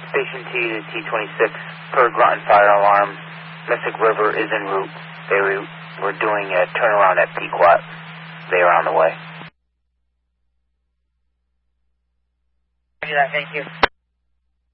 Station T to T26 per Groton Fire Alarm. Mystic River is en route. They were doing a turnaround at Pequot. They are on the way. Thank you.